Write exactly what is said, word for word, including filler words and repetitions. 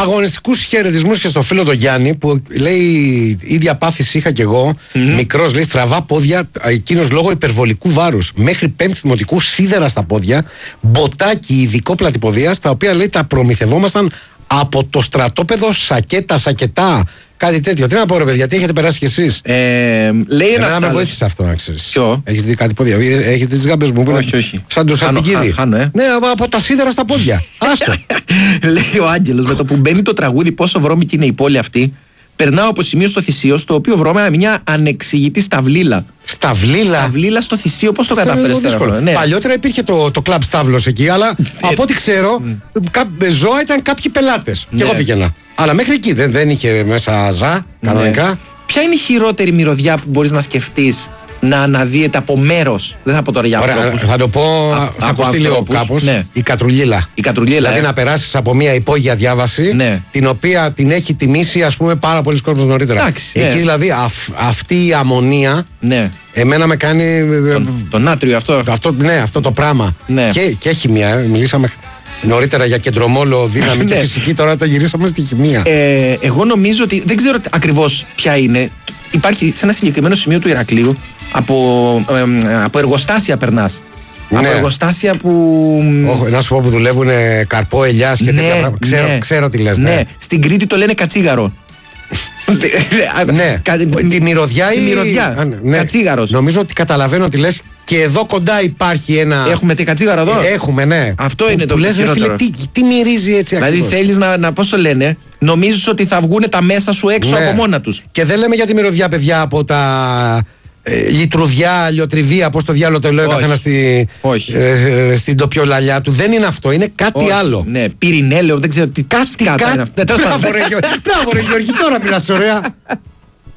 Αγωνιστικούς χαιρετισμούς και στο φίλο τον Γιάννη που λέει: ίδια πάθηση είχα κι εγώ. Mm-hmm. Μικρός, λέει, στραβά πόδια, εκείνος λόγω υπερβολικού βάρους. Μέχρι πέμπτη δημοτικού, σίδερα στα πόδια, μποτάκι ειδικό πλατυποδίας, τα οποία, λέει, τα προμηθευόμασταν από το στρατόπεδο Σακέτα, Σακετά. Κάτι τέτοιο. Τι να πω, ρε παιδιά, τι έχετε περάσει κι εσείς? Ε, λέει ένα. Να με βοήθησε αυτό, να ξέρεις. Ποιο? Έχεις δει κάτι πόδια? Έχεις δει τις γάμπες μου? Όχι, όχι. Σαν του Σαρπικίδη. Χάνω, ε. Ναι, από τα σίδερα στα πόδια. Άστο. Λέει ο Άγγελος, με το που μπαίνει το τραγούδι πόσο βρώμικη είναι η πόλη αυτή, περνάω από σημείο στο Θησίο, στο οποίο βρώμεα μια ανεξηγητή σταυλίλα. Σταυλίλα. Σταυλίλα στο Θησίο, πώς το κατάφερες τώρα? Ναι. Παλιότερα υπήρχε το, το κλαμπ Σταύλος εκεί, αλλά από ό,τι ξέρω, κα, ζώα ήταν κάποιοι πελάτες. Ναι. Και εγώ πήγαινα. Αλλά μέχρι εκεί δεν, δεν είχε μέσα ζά, κανονικά. Ναι. Ποια είναι η χειρότερη μυρωδιά που μπορείς να σκεφτείς να αναδύεται από μέρος? Δεν θα πω τώρα για ανθρώπους. Θα το πω, Α, θα από πω λίγο κάπως. Ναι. Η κατρουλίλα. Η κατρουλίλα. Δηλαδή ε. να περάσεις από μια υπόγεια διάβαση, ναι. την οποία την έχει τιμήσει, ας πούμε, πάρα πολλοί κόσμος νωρίτερα. Εντάξει, εκεί ναι. δηλαδή αυ, αυτή η αμμονία, ναι. εμένα με κάνει. Το, το νάτριο αυτό. αυτό. Ναι, αυτό το πράγμα. Ναι. Και, και χημεία. Μιλήσαμε νωρίτερα για κεντρομόλο, δύναμη και φυσική, τώρα τα γυρίσαμε στη χημεία. Ε, εγώ νομίζω ότι δεν ξέρω ακριβώς ποια είναι. Υπάρχει σε ένα συγκεκριμένο σημείο του Ηρακλείου από, ε, από εργοστάσια περνάς. Ναι. Από εργοστάσια που. Όχι, να σου πω που δουλεύουν καρπό, ελιάς και ναι, τέτοια πράγματα. Ξέρω, ναι, ξέρω τι λες. Ναι. Ναι. Στην Κρήτη το λένε κατσίγαρο. Ναι. Τη μυρωδιά ή. Τη μυρωδιά. Ναι. Κατσίγαρος. Νομίζω ότι καταλαβαίνω τι λες. Και εδώ κοντά υπάρχει ένα. Έχουμε τι κατσίγαρο εδώ. Έχουμε, ναι. Αυτό που, είναι το που λες, χειρότερο. Φίλε, τι, τι μυρίζει έτσι δηλαδή ακριβώς. θέλεις να, να πώς το λένε, νομίζεις ότι θα βγουν τα μέσα σου έξω, ναι, από μόνα τους. Και δεν λέμε για τη μυρωδιά, παιδιά, από τα ε, λιτρουδιά, λιοτριβία, πώς το διάλογο το λέει ο καθένας στη, ε, στην τοπιολαλιά του. Δεν είναι αυτό, είναι κάτι όχι, άλλο. Ναι, πυρηνέλαιο, δεν ξέρω τι. Κάτι, κάτι. Μπράβο, ρε Γιώργη, τώρα μιλάς ωραία.